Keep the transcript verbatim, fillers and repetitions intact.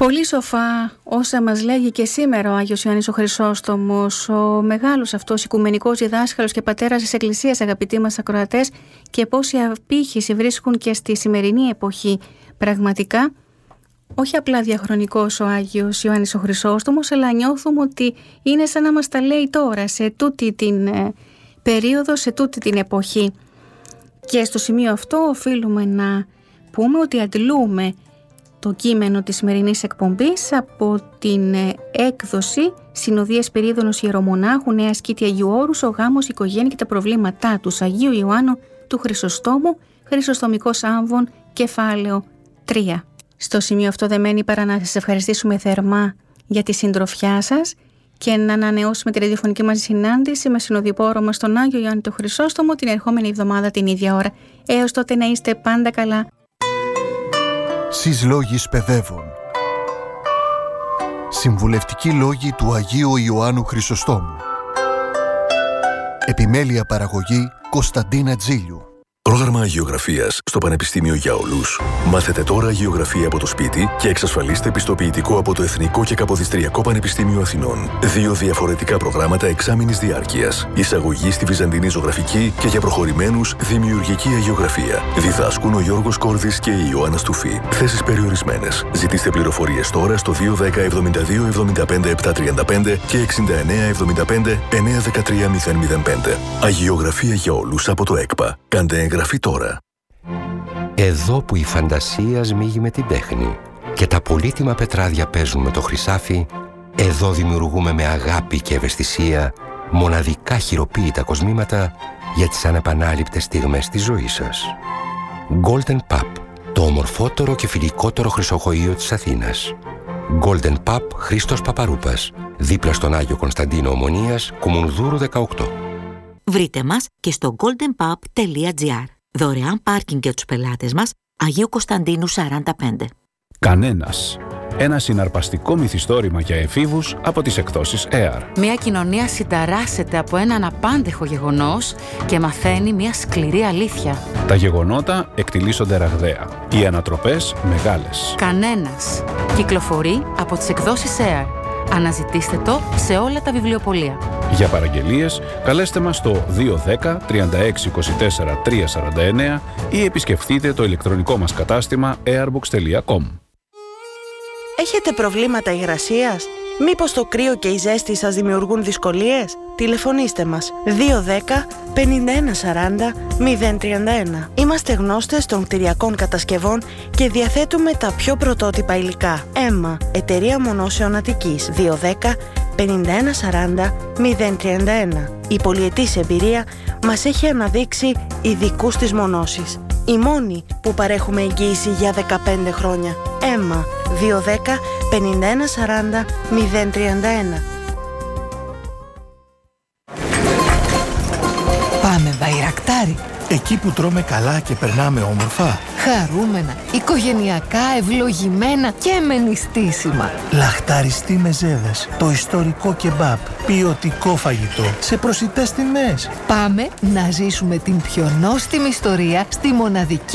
Πολύ σοφά όσα μας λέγει και σήμερα ο Άγιος Ιωάννης ο Χρυσόστομος, ο μεγάλος αυτός οικουμενικός διδάσκαλος και πατέρας της Εκκλησίας, αγαπητοί μας ακροατές, και πόση απήχηση βρίσκουν και στη σημερινή εποχή. Πραγματικά, όχι απλά διαχρονικός ο Άγιος Ιωάννης ο Χρυσόστομος, αλλά νιώθουμε ότι είναι σαν να μας τα λέει τώρα, σε τούτη την ε, περίοδο, σε τούτη την εποχή. Και στο σημείο αυτό οφείλουμε να πούμε ότι αντλούμε το κείμενο της σημερινής εκπομπής από την έκδοση «Συνοδείες Περίδωνος Ιερομονάχου, Νέα Σκήτη Αγίου Όρους, ο γάμος, η οικογένεια και τα προβλήματά τους», Αγίου Ιωάννου του Χρυσοστόμου, Χρυσοστομικός Άμβων, κεφάλαιο τρία. Στο σημείο αυτό δεν μένει παρά να σας ευχαριστήσουμε θερμά για τη συντροφιά σας και να ανανεώσουμε τη ραδιοφωνική μας συνάντηση με συνοδοιπόρο μας τον Άγιο Ιωάννη του Χρυσόστομο την ερχόμενη εβδομάδα την ίδια ώρα. Έως τότε να είστε πάντα καλά. Σεις λόγης παιδεύων. Συμβουλευτικοί λόγοι του Αγίου Ιωάννου Χρυσοστόμου. Επιμέλεια παραγωγή Κωνσταντίνα Τζίλιου. Πρόγραμμα αγιογραφίας στο Πανεπιστήμιο για Όλους. Μάθετε τώρα αγιογραφία από το σπίτι και εξασφαλίστε πιστοποιητικό από το Εθνικό και Καποδιστριακό Πανεπιστήμιο Αθηνών. Δύο διαφορετικά προγράμματα εξάμηνης διάρκειας. Εισαγωγή στη Βυζαντινή ζωγραφική και για προχωρημένους δημιουργική αγιογραφία. Διδάσκουν ο Γιώργος Κόρδης και η Ιωάννα Στουφή. Θέσεις περιορισμένες. Ζητήστε πληροφορίες τώρα στο δύο ένα μηδέν εβδομήντα δύο εβδομήντα πέντε επτακόσια τριάντα πέντε και εξήντα εννέα εβδομήντα πέντε εννιακόσια δεκατρία μηδέν μηδέν πέντε. Αγιογραφία για Όλους από το ΕΚΠΑ. Κάντε εγγραφή τώρα. Εδώ που η φαντασία σμίγει με την τέχνη και τα πολύτιμα πετράδια παίζουν με το χρυσάφι, εδώ δημιουργούμε με αγάπη και ευαισθησία μοναδικά χειροποίητα κοσμήματα για τις ανεπανάληπτες στιγμές της ζωής σας. Golden Pub, το ομορφότερο και φιλικότερο χρυσοχοείο της Αθήνας. Golden Pub Χρήστος Παπαρούπας, δίπλα στον Άγιο Κωνσταντίνο Ομονίας, Κουμουνδούρου δεκαοκτώ. Βρείτε μας και στο golden pub τελεία gr. Δωρεάν πάρκινγκ για τους πελάτες μας, Αγίου Κωνσταντίνου σαράντα πέντε. Κανένας. Ένα συναρπαστικό μυθιστόρημα για εφήβους από τις εκδόσεις έαρ. Μια κοινωνία συνταράσσεται από έναν απάντεχο γεγονός και μαθαίνει μια σκληρή αλήθεια. Τα γεγονότα εκτιλήσονται ραγδαία. Οι ανατροπές μεγάλες. Κανένας. Κυκλοφορεί από τις εκδόσεις έαρ. Αναζητήστε το σε όλα τα βιβλιοπωλεία. Για παραγγελίες, καλέστε μας στο δύο ένα μηδέν τριάντα έξι είκοσι τέσσερα τριακόσια σαράντα εννέα ή επισκεφτείτε το ηλεκτρονικό μας κατάστημα airbox τελεία com. Έχετε προβλήματα υγρασίας? Μήπως το κρύο και η ζέστη σας δημιουργούν δυσκολίες? Τηλεφωνήστε μας δύο ένα μηδέν πενήντα ένα σαράντα μηδέν τριάντα ένα. Είμαστε γνώστες των κτηριακών κατασκευών και διαθέτουμε τα πιο πρωτότυπα υλικά. Έμα, εταιρεία μονώσεων Αττικής δύο ένα μηδέν πενήντα ένα σαράντα μηδέν τριάντα ένα. Η πολυετής εμπειρία μας έχει αναδείξει ειδικούς της μονώσης. Η μόνη που παρέχουμε εγγύηση για δεκαπέντε χρόνια. Έμα δύο ένα μηδέν πενήντα ένα σαράντα μηδέν τριάντα ένα. Πάμε Μπαϊρακτάρι. Εκεί που τρώμε καλά και περνάμε όμορφα. Χαρούμενα, οικογενειακά, ευλογημένα και με νηστίσιμα. Λαχταριστή μεζέδες, το ιστορικό κεμπάπ, ποιοτικό φαγητό, σε προσιτές τιμές. Πάμε να ζήσουμε την πιο νόστιμη ιστορία στη μοναδική